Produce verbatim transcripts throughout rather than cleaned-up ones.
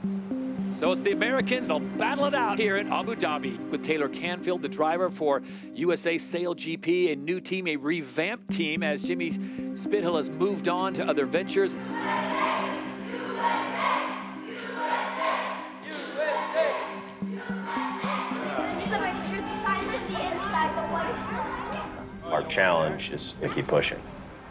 So it's the Americans, they'll battle it out here in Abu Dhabi with Taylor Canfield, the driver for U S A Sail G P, a new team, a revamped team as Jimmy Spithill has moved on to other ventures. Our challenge is to keep pushing.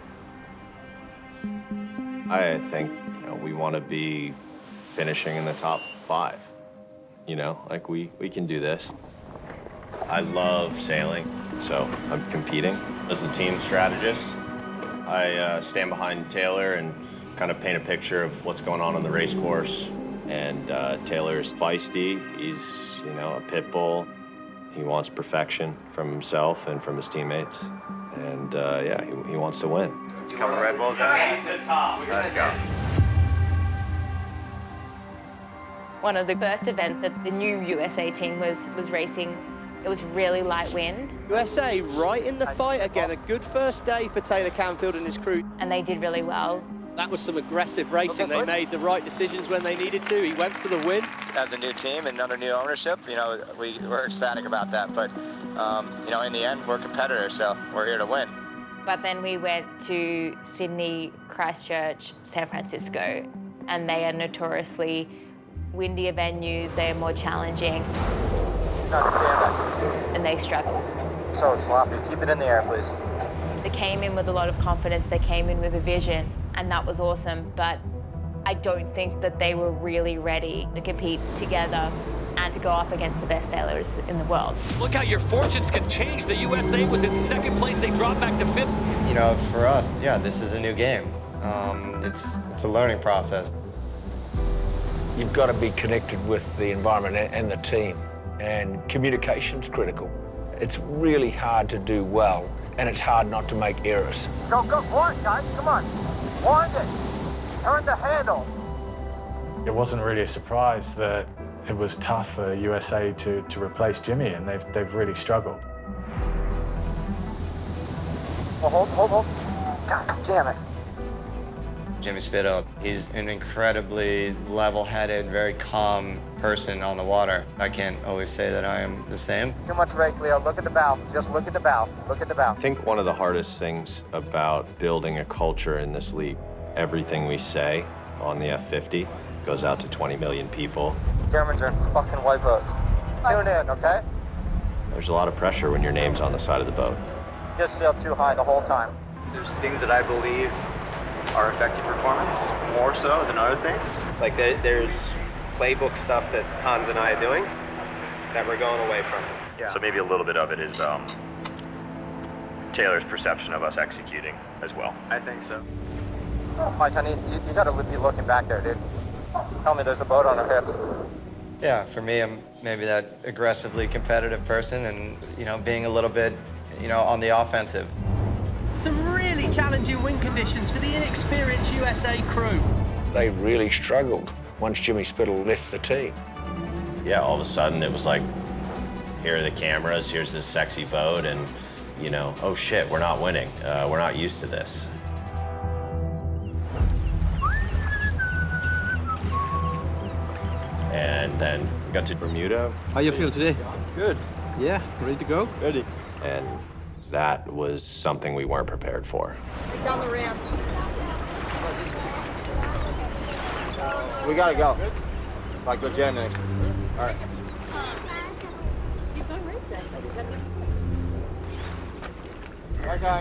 I think, you know, we want to be finishing in the top five. You know, like we, we can do this. I love sailing, so I'm competing. As a team strategist, I uh, stand behind Taylor and kind of paint a picture of what's going on on the race course. And uh, Taylor's feisty. He's, you know, a pit bull. He wants perfection from himself and from his teammates. And, uh, yeah, he, he wants to win. A couple Red Bulls out. Let's go. One of the first events that the new U S A team was, was racing, it was really light wind. U S A right in the fight again. A good first day for Taylor Canfield and his crew. And they did really well. That was some aggressive racing. They made the right decisions when they needed to. He went for the win. As a new team and under new ownership, you know, we, we're ecstatic about that. But, um, you know, in the end, we're competitors, so we're here to win. But then we went to Sydney, Christchurch, San Francisco, and they are notoriously windier venues. They are more challenging. And they struggle. So sloppy. Keep it in the air, please. They came in with a lot of confidence. They came in with a vision, and that was awesome. But I don't think that they were really ready to compete together and to go up against the best sailors in the world. Look how your fortunes can change. The U S A was in second place. They dropped back to fifth. You know, for us, yeah, this is a new game. Um, it's, it's a learning process. You've got to be connected with the environment and the team, and communication's critical. It's really hard to do well, and it's hard not to make errors. Go, go, wind, guys, come on. Wind it. Turn the handle. It wasn't really a surprise that it was tough for U S A to, to replace Jimmy, and they've, they've really struggled. Oh, hold, hold, hold. God damn it. Jimmy Spithill, he's an incredibly level-headed, very calm person on the water. I can't always say that I am the same. Too much rake, Leo. Look at the bow. Just look at the bow. Look at the bow. I think one of the hardest things about building a culture in this league, everything we say on the F fifty goes out to twenty million people. Germans are fucking white boats. Tune in, okay? There's a lot of pressure when your name's on the side of the boat. Just sail too high the whole time. There's things that I believe are effective performance, more so than other things. Like there, there's playbook stuff that Hans and I are doing that we're going away from. Yeah. So maybe a little bit of it is um, Taylor's perception of us executing as well. I think so. Mike, honey, you, you got to be looking back there, dude. Tell me there's a boat on our hips. Yeah, for me, I'm maybe that aggressively competitive person and, you know, being a little bit, you know, on the offensive. Some really challenging wind conditions for the inexperienced U S A crew. They really struggled once Jimmy Spithill left the team. Yeah, all of a sudden it was like, here are the cameras, here's this sexy boat, and, you know, oh shit, we're not winning. Uh, we're not used to this. And then we got to Bermuda. How you feel today? Good. Yeah, ready to go? Ready. And that was something we weren't prepared for. Get down the ramp. We gotta go. Like go Jen next. All right. You've done race day. Bye, guys.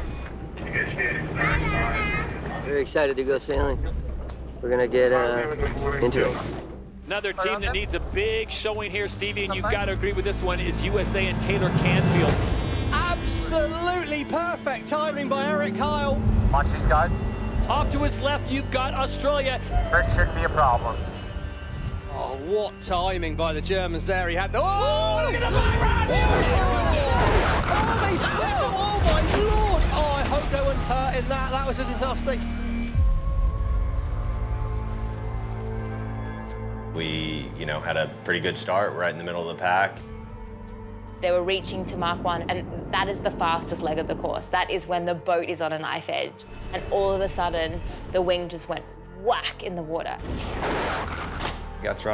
Very excited to go sailing. We're gonna get uh, into it. Another team that needs a big showing here, Stevie, and you've got to agree with this one, is U S A and Taylor Canfield. Absolutely perfect timing by Eric Kyle. Watch these guys. Off to his left, you've got Australia. That shouldn't be a problem. Oh, what timing by the Germans there. He had the... Oh, look at the back run! Oh, they split them. Oh, my Lord. Oh, I hope no one's hurt in that. That was a disaster. We, you know, had a pretty good start right in the middle of the pack. They were reaching to Mach one, and that is the fastest leg of the course. That is when the boat is on a knife edge. And all of a sudden, the wing just went whack in the water. Got thrown